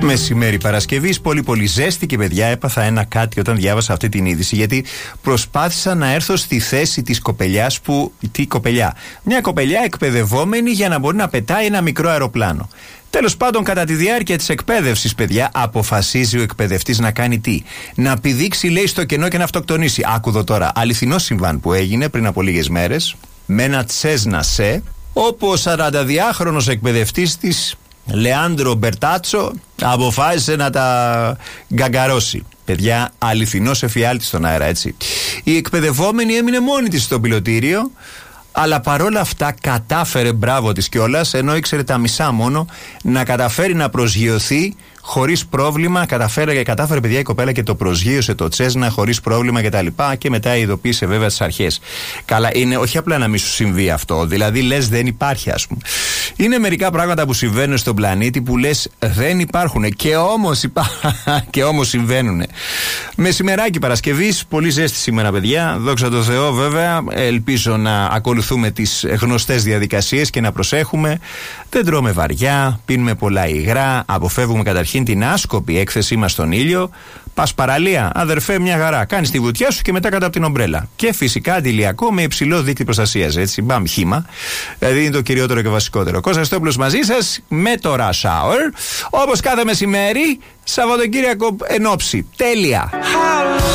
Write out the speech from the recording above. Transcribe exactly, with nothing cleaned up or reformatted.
Μεσημέρι Παρασκευής, πολύ πολύ ζέστη και παιδιά έπαθα ένα κάτι όταν διάβασα αυτή την είδηση, γιατί προσπάθησα να έρθω στη θέση της κοπελιάς που. Τι κοπελιά? Μια κοπελιά εκπαιδευόμενη για να μπορεί να πετάει ένα μικρό αεροπλάνο. Τέλος πάντων, κατά τη διάρκεια της εκπαίδευσης, παιδιά, αποφασίζει ο εκπαιδευτής να κάνει τι? Να πηδήξει, λέει, στο κενό και να αυτοκτονήσει. Άκουδο τώρα, αληθινό συμβάν που έγινε πριν από λίγες μέρες με ένα Τσέσνα Σε, όπου ο σαρανταδυάχρονος εκπαιδευτής της, Λεάντρο Μπερτάτσο, αποφάσισε να τα γκαγκαρώσει. Παιδιά, αληθινός εφιάλτης στον αέρα, έτσι. Η εκπαιδευόμενη έμεινε μόνη της στο πιλωτήριο, αλλά παρόλα αυτά κατάφερε, μπράβο της κιόλας, ενώ ήξερε τα μισά μόνο, να καταφέρει να προσγειωθεί χωρίς πρόβλημα. Καταφέρε και κατάφερε, παιδιά, η κοπέλα και το προσγείωσε το Τσέσνα χωρίς πρόβλημα κτλ. Και, και μετά ειδοποίησε βέβαια τις αρχές. Καλά, είναι όχι απλά να μην σου συμβεί αυτό, δηλαδή λες δεν υπάρχει, ας πούμε. Είναι μερικά πράγματα που συμβαίνουν στον πλανήτη που λες δεν υπάρχουν και όμως, υπά... και όμως συμβαίνουν. Μεσημεράκι Παρασκευής, πολύ ζέστη σήμερα, παιδιά. Δόξα τω Θεώ, βέβαια. Ελπίζω να ακολουθούμε τις γνωστές διαδικασίες και να προσέχουμε. Δεν τρώμε βαριά, πίνουμε πολλά υγρά, αποφεύγουμε καταρχήν την άσκοπη έκθεσή μας στον ήλιο. Πας παραλία, αδερφέ, μια χαρά. Κάνεις τη βουτιά σου και μετά κάτω από την ομπρέλα. Και φυσικά αντιλιακό με υψηλό δείκτη προστασίας. Έτσι, μπαμ χύμα. Δηλαδή είναι το κυριότερο και βασικότερο. Κώστας Χριστόπουλος μαζί σας με το Rush Hour. Όπως κάθε μεσημέρι, Σαββατοκύριακο ενόψει. Τέλεια!